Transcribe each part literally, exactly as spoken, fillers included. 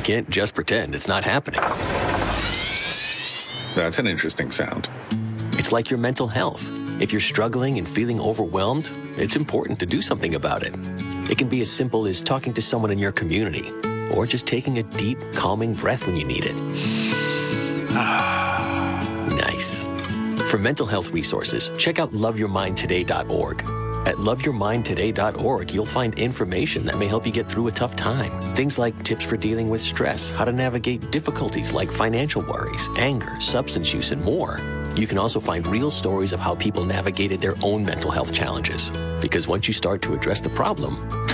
can't just pretend it's not happening. That's an interesting sound. It's like your mental health. If you're struggling and feeling overwhelmed, it's important to do something about it. It can be as simple as talking to someone in your community, or just taking a deep, calming breath when you need it. Nice. For mental health resources, check out love your mind today dot org. At love your mind today dot org, you'll find information that may help you get through a tough time. Things like tips for dealing with stress, how to navigate difficulties like financial worries, anger, substance use, and more. You can also find real stories of how people navigated their own mental health challenges. Because once you start to address the problem,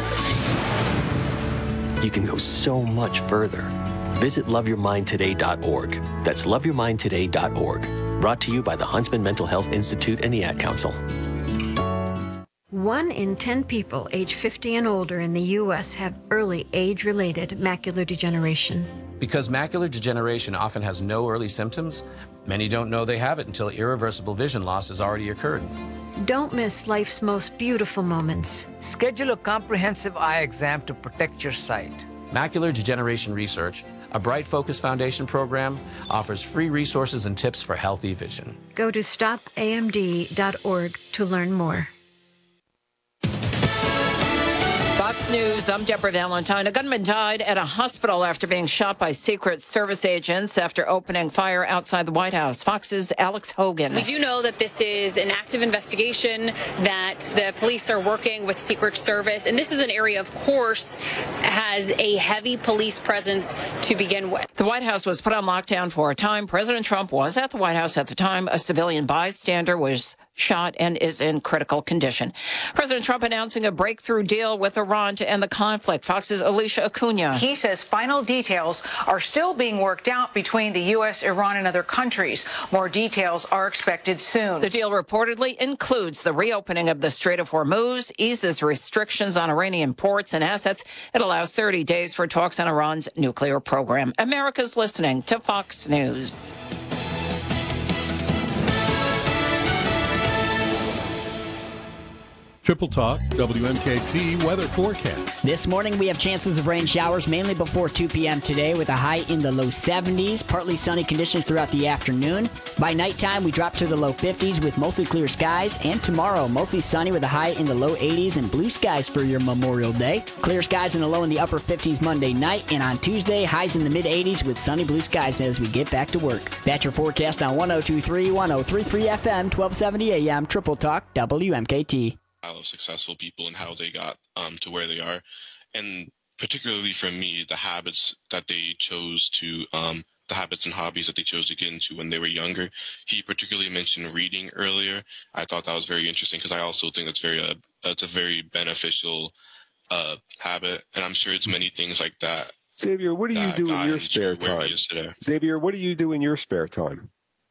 you can go so much further. Visit love your mind today dot org. That's love your mind today dot org. Brought to you by the Huntsman Mental Health Institute and the Ad Council. One in ten people age fifty and older in the U S have early age-related macular degeneration. Because macular degeneration often has no early symptoms, many don't know they have it until irreversible vision loss has already occurred. Don't miss life's most beautiful moments. Schedule a comprehensive eye exam to protect your sight. Macular Degeneration Research, a Bright Focus Foundation program, offers free resources and tips for healthy vision. Go to stop A M D dot org to learn more. Fox News, I'm Deborah Valentine. A gunman died at a hospital after being shot by Secret Service agents after opening fire outside the White House. Fox's Alex Hogan. We do know that this is an active investigation, that the police are working with Secret Service, and this is an area, of course, has a heavy police presence to begin with. The White House was put on lockdown for a time. President Trump was at the White House at the time. A civilian bystander was shot and is in critical condition. President Trump announcing a breakthrough deal with Iran to end the conflict. Fox's Alicia Acuna. He says final details are still being worked out between the U S, Iran, and other countries. More details are expected soon. The deal reportedly includes the reopening of the Strait of Hormuz, eases restrictions on Iranian ports and assets. It allows thirty days for talks on Iran's nuclear program. America's listening to Fox News. Triple Talk, W M K T weather forecast. This morning we have chances of rain showers mainly before two p.m. today with a high in the low seventies. Partly sunny conditions throughout the afternoon. By nighttime we drop to the low fifties with mostly clear skies. And tomorrow mostly sunny with a high in the low eighties and blue skies for your Memorial Day. Clear skies and a low in the upper fifties Monday night. And on Tuesday highs in the mid eighties with sunny blue skies as we get back to work. That's your forecast on one oh two point three, one oh three point three F M, twelve seventy A M, Triple Talk, W M K T. Of successful people and how they got um, to where they are, and particularly for me, the habits that they chose to, um, the habits and hobbies that they chose to get into when they were younger. He particularly mentioned reading earlier. I thought that was very interesting because I also think that's very, uh, it's a very beneficial uh, habit, and I'm sure it's many things like that. Xavier, what do you do in your spare time? Xavier, what do you do in your spare time?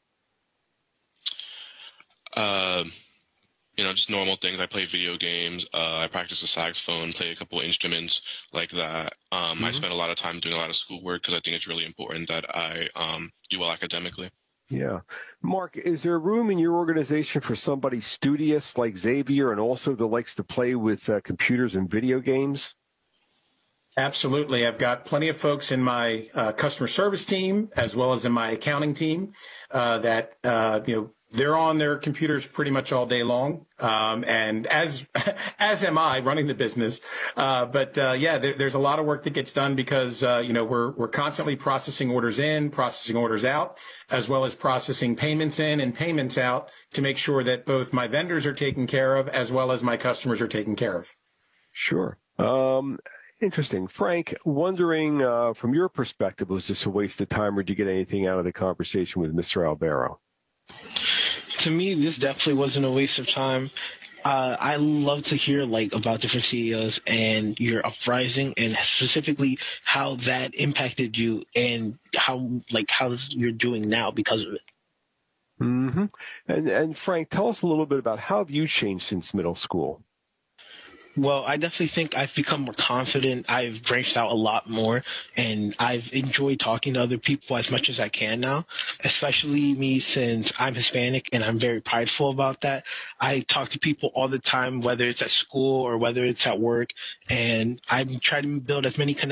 Uh. You know, just normal things. I play video games. Uh, I practice the saxophone, play a couple instruments like that. Um, mm-hmm. I spend a lot of time doing a lot of schoolwork because I think it's really important that I um, do well academically. Yeah. Mark, is there room in your organization for somebody studious like Xavier and also that likes to play with uh, computers and video games? Absolutely. I've got plenty of folks in my uh, customer service team as well as in my accounting team uh, that, uh, you know, they're on their computers pretty much all day long, um, and as as am I running the business. Uh, but uh, yeah, there, there's a lot of work that gets done because uh, you know we're we're constantly processing orders in, processing orders out, as well as processing payments in and payments out to make sure that both my vendors are taken care of as well as my customers are taken care of. Sure. Um, interesting, Frank. Wondering uh, from your perspective, was this a waste of time, or did you get anything out of the conversation with Mister Albero? To me, this definitely wasn't a waste of time. Uh, I love to hear like about different C E Os and your uprising, and specifically how that impacted you and how like how you're doing now because of it. Mm-hmm. And and Frank, tell us a little bit about how have you changed since middle school? Well, I definitely think I've become more confident. I've branched out a lot more, and I've enjoyed talking to other people as much as I can now, especially me since I'm Hispanic and I'm very prideful about that. I talk to people all the time, whether it's at school or whether it's at work, and I'm trying to build as many connections